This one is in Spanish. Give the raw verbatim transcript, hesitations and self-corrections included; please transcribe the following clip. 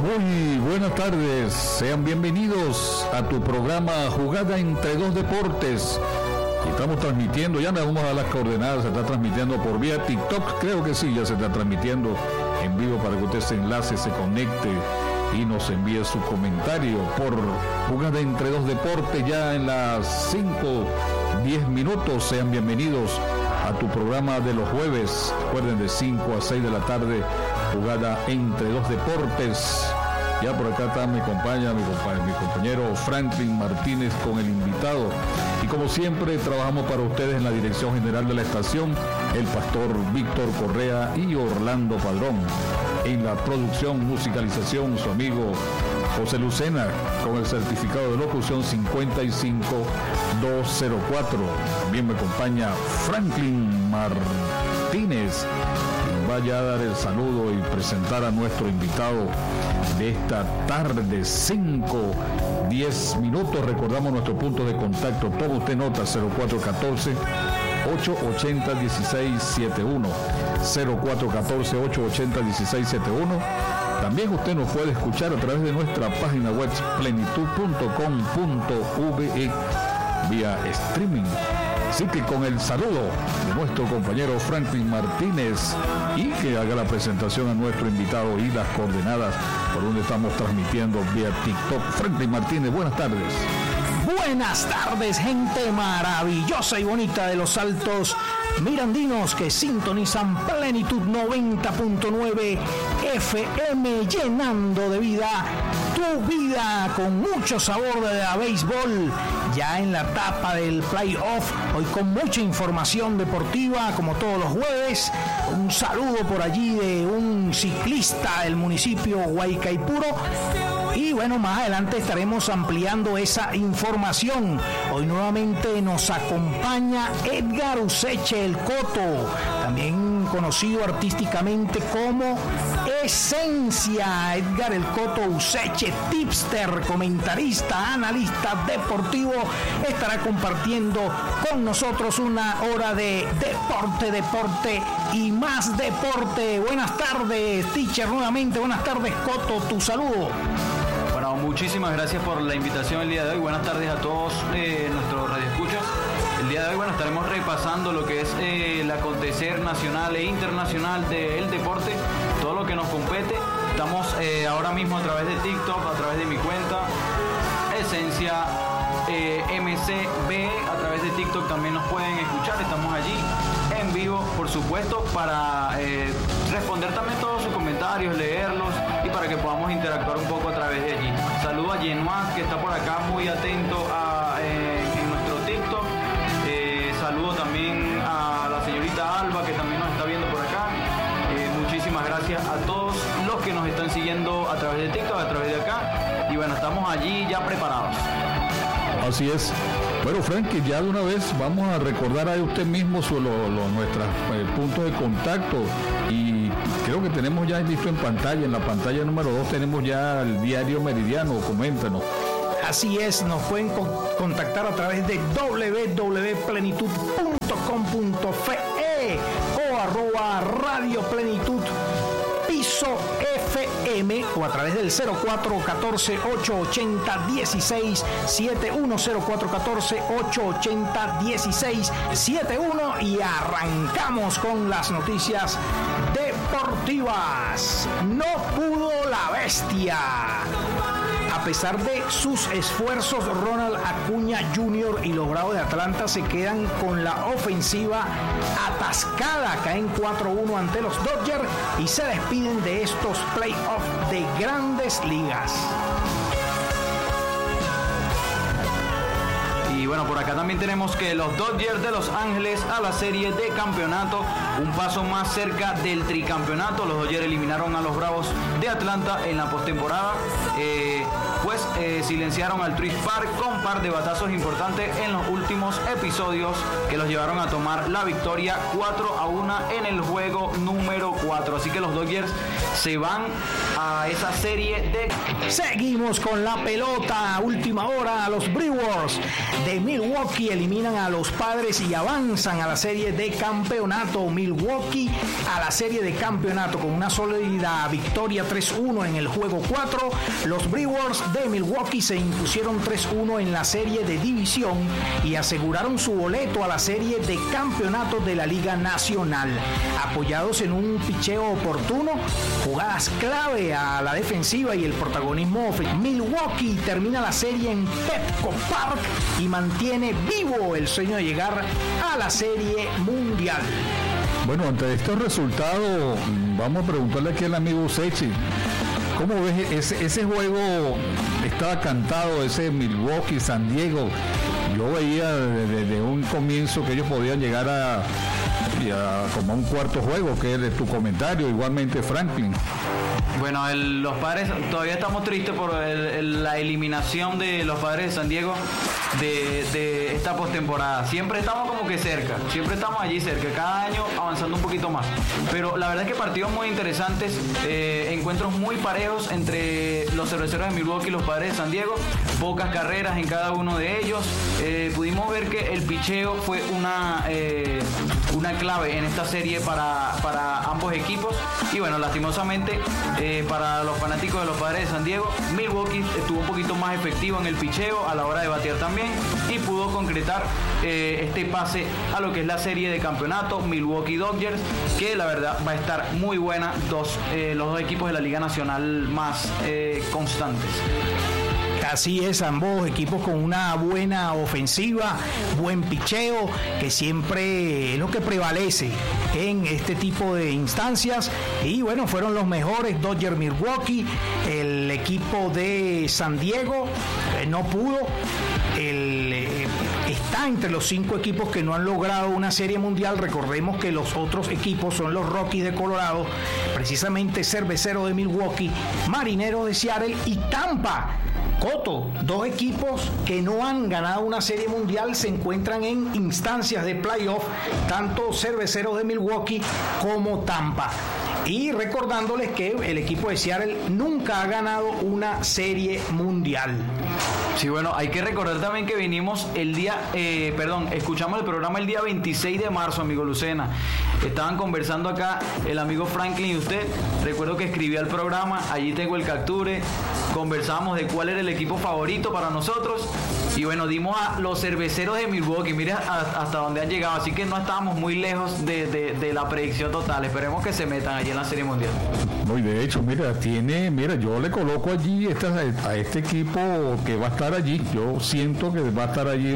Muy buenas tardes, sean bienvenidos a tu programa Jugada entre dos deportes. Estamos transmitiendo, ya nos vamos a dar las coordenadas, se está transmitiendo por vía TikTok, creo que sí, ya se está transmitiendo en vivo para que usted se enlace, se conecte y nos envíe su comentario por Jugada entre dos deportes ya en las cinco, diez minutos. Sean bienvenidos a tu programa de los jueves, recuerden de cinco a seis de la tarde, Jugada entre dos deportes. Ya por acá está, me acompaña mi, mi compañero Franklin Martínez con el invitado. Y como siempre, trabajamos para ustedes en la dirección general de la estación, el pastor Víctor Correa y Orlando Padrón. En la producción, musicalización, su amigo José Lucena, con el certificado de locución cincuenta y cinco dos cero cuatro. También me acompaña Franklin Martínez. Vaya a dar el saludo y presentar a nuestro invitado de esta tarde, cinco, diez minutos. Recordamos nuestro punto de contacto. Toma usted nota, cero cuatro uno cuatro, ocho ocho cero, uno seis siete uno. cero cuatro uno cuatro, ocho ocho cero, uno seis siete uno. También usted nos puede escuchar a través de nuestra página web plenitud punto com punto ve vía streaming. Así que con el saludo de nuestro compañero Franklin Martínez y que haga la presentación a nuestro invitado y las coordenadas por donde estamos transmitiendo vía TikTok. Franklin Martínez, buenas tardes. Buenas tardes, gente maravillosa y bonita de los Altos Mirandinos que sintonizan Plenitud noventa punto nueve F M, llenando de vida tu vida con mucho sabor de la béisbol. Ya en la etapa del playoff, hoy con mucha información deportiva, como todos los jueves. Un saludo por allí de un ciclista del municipio Guaycaipuro. Y bueno, más adelante estaremos ampliando esa información. Hoy nuevamente nos acompaña Edgar Useche, el Coto, también conocido artísticamente como Esencia. Edgar el Coto Useche, tipster, comentarista, analista deportivo, estará compartiendo con nosotros una hora de deporte, deporte y más deporte. Buenas tardes, teacher, nuevamente. Buenas tardes, Coto, tu saludo. Bueno, muchísimas gracias por la invitación el día de hoy. Buenas tardes a todos eh, nuestros radioescuchas. El día de hoy, bueno, estaremos repasando lo que es eh, el acontecer nacional e internacional del deporte, todo lo que nos compete. Estamos eh, ahora mismo a través de TikTok, a través de mi cuenta, Esencia eh, M C B, a través de TikTok también nos pueden escuchar. Estamos allí en vivo, por supuesto, para eh, responder también todos sus comentarios, leerlos y para que podamos interactuar un poco a través de allí. Saludo a Genoa, que está por acá muy atento a, eh, en nuestro TikTok. Eh, saludo también a la señorita Alba, que también nos está viendo por acá. Eh, muchísimas gracias a todos los que nos están siguiendo a través de TikTok, a través de acá. Y bueno, estamos allí ya preparados. Así es. Bueno, Frank, ya de una vez vamos a recordar a usted mismo su, lo, lo, nuestros eh, puntos de contacto, y creo que tenemos ya listo en pantalla, en la pantalla número dos tenemos ya el diario Meridiano. Coméntanos. Así es, nos pueden co- contactar a través de doble u doble u doble u punto plenitud punto com punto fe o arroba Radio Plenitud Piso F M o a través del cero cuatro uno cuatro, ocho ocho cero, uno seis siete uno, cero cuatro uno cuatro, ocho ocho cero, uno seis siete uno, y arrancamos con las noticias deportivas. No pudo la bestia. A pesar de sus esfuerzos, Ronald Acuña junior y los Bravos de Atlanta se quedan con la ofensiva atascada. Caen cuatro uno ante los Dodgers y se despiden de estos playoffs de Grandes Ligas. Y bueno, por acá también tenemos que los Dodgers de Los Ángeles a la serie de campeonato, un paso más cerca del tricampeonato. Los Dodgers eliminaron a los Bravos de Atlanta en la postemporada, eh, pues eh, silenciaron al Truist Park con un par de batazos importantes en los últimos episodios que los llevaron a tomar la victoria cuatro a uno en el juego número cuatro. Así que los Dodgers se van a esa serie de... Seguimos con la pelota. Última hora, los Brewers de Milwaukee eliminan a los Padres y avanzan a la serie de campeonato. Milwaukee a la serie de campeonato con una sólida victoria tres uno en el juego cuatro. Los Brewers de Milwaukee se impusieron tres uno en la serie de división y aseguraron su boleto a la serie de campeonato de la Liga Nacional. Apoyados en un picheo oportuno, jugadas clave a la defensiva y el protagonismo ofensivo, Milwaukee termina la serie en Petco Park y mantiene vivo el sueño de llegar a la Serie Mundial. Bueno, ante estos resultados, vamos a preguntarle aquí al amigo Sechi, ¿cómo ves ese, ese juego? Estaba cantado, ese Milwaukee, San Diego. Yo veía desde, desde un comienzo que ellos podían llegar a, a como a un cuarto juego, que es de tu comentario, igualmente Franklin. Bueno, el, los Padres, todavía estamos tristes por el, el, la eliminación de los Padres de San Diego de, de esta postemporada. Siempre estamos como que cerca, siempre estamos allí cerca, cada año avanzando un poquito más. Pero la verdad es que partidos muy interesantes, eh, encuentros muy parejos entre los Cerveceros de Milwaukee y los Padres de San Diego, pocas carreras en cada uno de ellos. Eh, pudimos ver que el picheo fue una, eh, una clave en esta serie para, para ambos equipos. Y bueno, lastimosamente, Eh, para los fanáticos de los Padres de San Diego, Milwaukee estuvo un poquito más efectivo en el picheo a la hora de batear también y pudo concretar eh, este pase a lo que es la serie de campeonato Milwaukee Dodgers, que la verdad va a estar muy buena, dos, eh, los dos equipos de la Liga Nacional más eh, constantes. Así es, ambos equipos con una buena ofensiva, buen picheo, que siempre es lo que prevalece en este tipo de instancias. Y bueno, fueron los mejores Dodgers Milwaukee. El equipo de San Diego eh, no pudo. El, eh, está entre los cinco equipos que no han logrado una serie mundial. Recordemos que los otros equipos son los Rockies de Colorado, precisamente Cervecero de Milwaukee, Marinero de Seattle y Tampa. Coto, dos equipos que no han ganado una serie mundial se encuentran en instancias de playoff, tanto Cerveceros de Milwaukee como Tampa. Y recordándoles que el equipo de Seattle nunca ha ganado una serie mundial. Sí, bueno, hay que recordar también que vinimos el día, eh, perdón, escuchamos el programa el día veintiséis de marzo, amigo Lucena. Estaban conversando acá el amigo Franklin y usted. Recuerdo que escribí al programa, allí tengo el capture. Conversamos de cuál era el equipo favorito para nosotros. Y bueno, dimos a los Cerveceros de Milwaukee. Mira hasta dónde han llegado. Así que no estábamos muy lejos de, de, de la predicción total. Esperemos que se metan allí en la Serie Mundial. No, y de hecho, mira, tiene, mira, yo le coloco allí esta, a este equipo que va a estar allí. Yo siento que va a estar allí